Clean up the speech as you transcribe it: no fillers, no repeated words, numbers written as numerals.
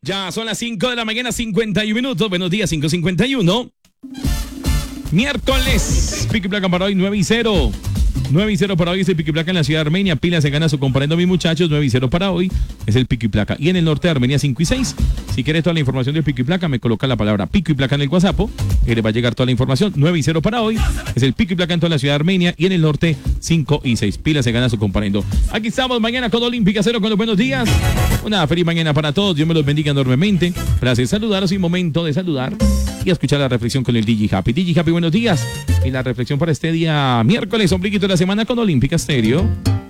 Ya son las 5 de la mañana, 51 minutos. Buenos días, 5:51. Miércoles. Pico y placa para hoy, 9-0. 9-0 para hoy es el pico y placa en la ciudad de Armenia. Pila se gana su comparendo, mis muchachos. 9-0 para hoy es el pico y placa. Y en el norte de Armenia, 5-6. Si quieres toda la información del pico y placa, me coloca la palabra pico y placa en el WhatsApp. Le va a llegar toda la información. 9-0 para hoy es el pico y placa en toda la ciudad de Armenia. Y en el norte, 5-6. Pila se gana su comparendo. Aquí estamos mañana con Olímpica Cero con los buenos días. Una feliz mañana para todos. Dios me los bendiga enormemente. Placer saludaros y momento de saludar y escuchar la reflexión con el DJ Happy. DJ Happy, buenos días. Y la reflexión para este día miércoles, ombliguito de la semana con Olímpica Stereo.